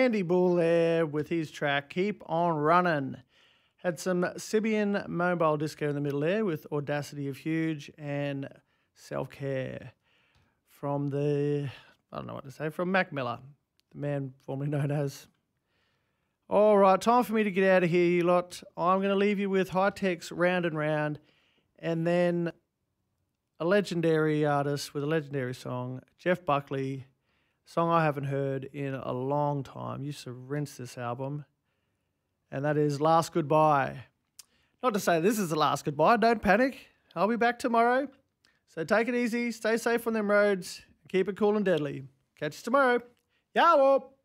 Andy Bull there with his track Keep On Running. Had some Sibian Mobile Disco in the middle there with Audacity of Huge and Self-Care from from Mac Miller, the man formerly known as. All right, time for me to get out of here, you lot. I'm going to leave you with Hi-Tech's Round and Round, and then a legendary artist with a legendary song, Jeff Buckley, a song I haven't heard in a long time. Used to rinse this album, and that is Last Goodbye. Not to say this is the last goodbye, don't panic. I'll be back tomorrow. So take it easy, stay safe on them roads, keep it cool and deadly. Catch you tomorrow. Yow!